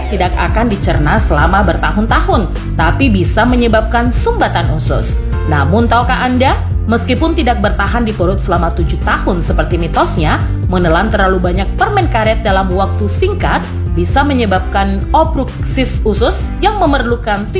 karet tidak akan dicerna selama bertahun-tahun, tapi bisa menyebabkan sumbatan usus. Namun tahukah Anda, meskipun tidak bertahan di perut selama 7 tahun seperti mitosnya, menelan terlalu banyak permen karet dalam waktu singkat bisa menyebabkan obruksis usus yang memerlukan